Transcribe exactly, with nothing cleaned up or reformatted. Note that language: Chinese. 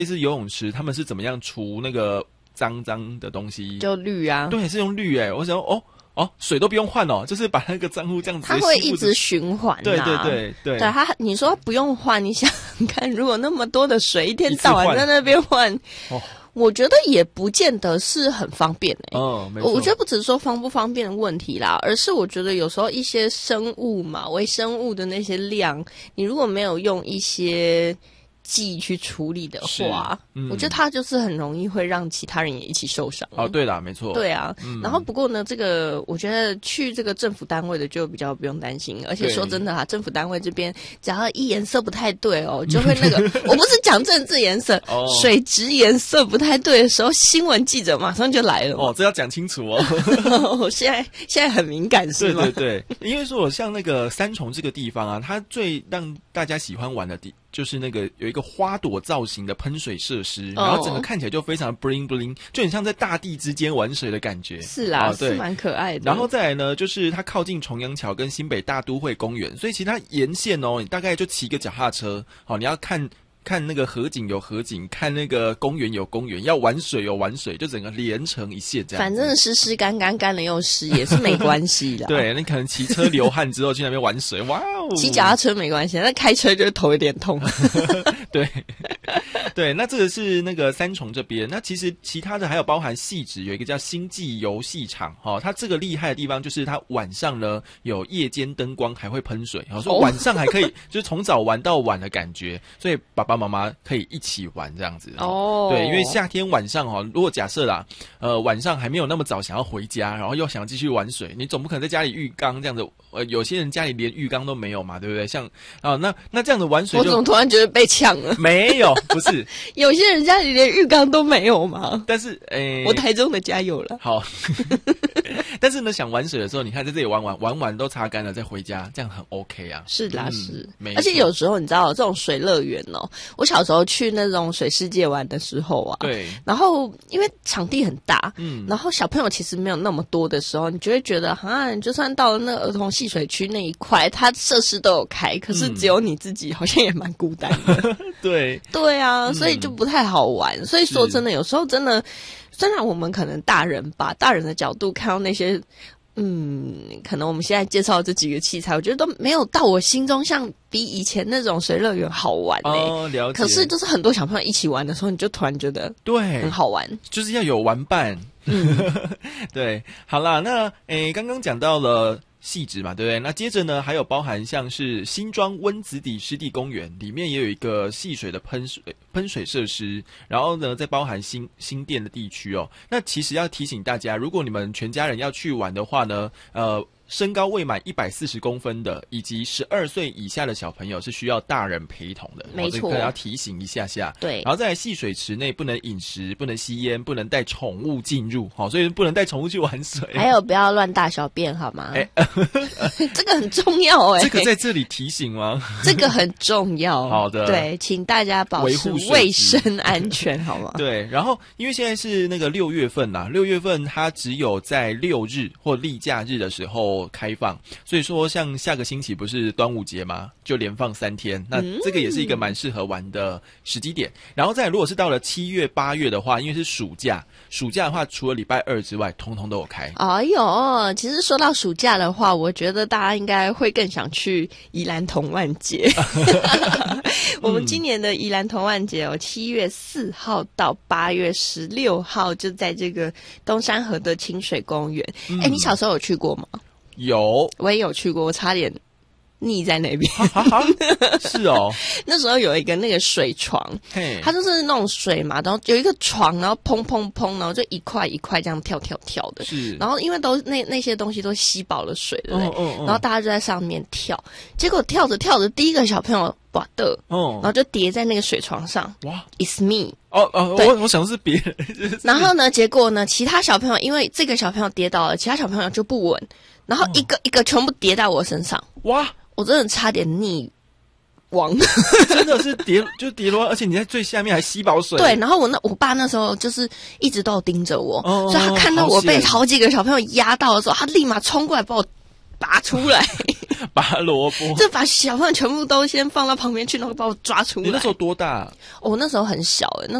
类似游泳池，他们是怎么样除那个脏脏的东西？ 就滤啊， 对，是用滤诶。我想哦哦，水都不用换哦，就是把那个脏污这样子， 它会一直循环、啊。 对对对对， 对它，你说不用换，你想看，如果那么多的水一天到晚在那边换，哦。我觉得也不见得是很方便诶、欸。 哦，没错。 我觉得不只是说方不方便的问题啦，而是我觉得有时候一些生物嘛，微生物的那些量，你如果没有用一些剂去处理的话、嗯，我觉得它就是很容易会让其他人也一起受伤。 哦，对啦，没错。 对啊、嗯，然后不过呢，这个我觉得去这个政府单位的就比较不用担心，而且说真的哈、啊，政府单位这边只要一颜色不太对哦，就会那个，我不是讲政治颜色，哦、水质颜色不太对的时候，新闻记者马上就来了。 哦，这要讲清楚哦。 我现在现在很敏感是吗？ 对对对，因为说我像那个三重这个地方啊，它最让大家喜欢玩的地。就是那个有一个花朵造型的喷水设施，然后整个看起来就非常 bling bling， 就很像在大地之间玩水的感觉。 是啦，啊、对，是蛮可爱的。 然后再来呢，就是它靠近重阳桥跟新北大都会公园，所以其实它沿线哦，你大概就骑个脚踏车，好，你要看。看那个河景有河景，看那个公园有公园，要玩水有玩水，就整个连成一线这样。 反正湿湿干干，干了又湿，也是没关系的。 对，你可能骑车流汗之后去那边玩水，哇哦！ 骑脚踏车没关系，那开车就是头有点痛。 对，对，那这个是那个三重这边，那其实其他的还有包含汐止有一个叫星际游戏场，哈、哦，它这个厉害的地方就是它晚上呢有夜间灯光，还会喷水，然后说晚上还可以、哦、就是从早玩到晚的感觉，所以爸爸妈妈可以一起玩这样子。哦，对，因为夏天晚上哦，如果假设啦，呃，晚上还没有那么早想要回家，然后又想继续玩水，你总不可能在家里浴缸这样子，呃，有些人家里连浴缸都没有嘛，对不对？像啊，那那这样的玩水就， 我怎么突然觉得被呛了？ 没有，不是， 有些人家里连浴缸都没有嘛。 但是，诶、欸， 我台中的家有了。 好，但是呢，想玩水的时候，你看在这里玩玩玩完都擦干了，再回家，这样很 OK 啊。 是啦，嗯、是， 而且有时候你知道，这种水乐园哦，我小时候去那种水世界玩的时候啊， 对， 然后因为场地很大，嗯，然后小朋友其实没有那么多的时候，你就会觉得，哈，你就算到了那个儿童戏水区那一块，它设施都有开，可是只有你自己好像也蛮孤单的。 对， 对啊，所以就不太好玩。嗯、所以说真的，有时候真的，虽然我们可能大人把大人的角度看到那些。嗯，可能我们现在介绍这几个器材，我觉得都没有到我心中像比以前那种水乐园好玩欸。 哦，了解。 可是就是很多小朋友一起玩的时候，你就突然觉得对很好玩， 就是要有玩伴。嗯，对，好啦，那诶，刚刚讲到了。汐止嘛，对不对？那接着呢，还有包含像是新庄温子底湿地公园里面也有一个戏水的喷水喷水设施，然后呢，再包含新新店的地区哦。那其实要提醒大家，如果你们全家人要去玩的话呢，呃。身高未满一百四十公分的，以及十二岁以下的小朋友是需要大人陪同的， 没错， 可能要提醒一下下。 对， 然后再来戏水池内不能饮食，不能吸烟，不能带宠物进入，好，所以不能带宠物去玩水。 还有不要乱大小便，好吗？ 哎、 欸，这个很重要哎、欸。 这个在这里提醒吗？ 这个很重要。 好的， 对，请大家保持卫生安全，好吗？ 对，然后因为现在是那个六月份啦，六月份它只有在六日或例假日的时候开放。所以说像下个星期不是端午节吗？就连放三天，那这个也是一个蛮适合玩的时机点。然后再来如果是到了七月八月的话，因为是暑假，暑假的话除了礼拜二之外通通都有开。 哎呦，其实说到暑假的话，我觉得大家应该会更想去宜兰童玩节。我们今年的宜兰童玩节哦，七月四号到八月十六号就在这个东山河的清水公园。哎、嗯，你小时候有去过吗？ 有， 我也有去过，我差点腻在那边。 是哦， 那时候有一个那个水床，它就是那种水嘛，然后有一个床，然后砰砰砰，然后就一块一块这样跳跳跳的。 是， 然后因为都那那些东西都吸饱了水，对不对？哦哦哦，然后大家就在上面跳，结果跳着跳着，第一个小朋友哇的，哦，然后就跌在那个水床上。哇 ，It's me。 哦哦，我我想是别人。 然后呢，结果呢，其他小朋友因为这个小朋友跌倒了，其他小朋友就不稳，然后一个、哦、一个全部跌在我身上。哇，我真的差点溺亡。 真的是跌就跌落，而且你在最下面还吸饱水。 对，然后我那我爸那时候就是一直都有盯着我，哦、所以他看到我被好几个小朋友压到的时候，他立马冲过来把我拔出来。 拔萝卜， 就把小朋友全部都先放到旁边去，然后把我抓出来。 你那时候多大？ 我、哦、那时候很小诶，那